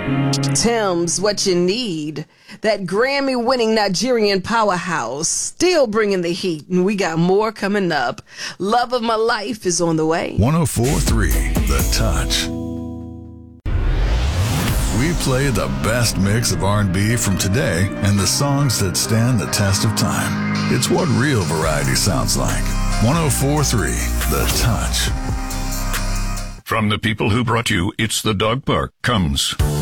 Tim's What You Need, that Grammy-winning Nigerian powerhouse, still bringing the heat, and we got more coming up. Love of My Life is on the way. 104.3 The Touch. We play the best mix of R&B from today and the songs that stand the test of time. It's what real variety sounds like. 104.3 The Touch. From the people who brought you It's the Dog Park comes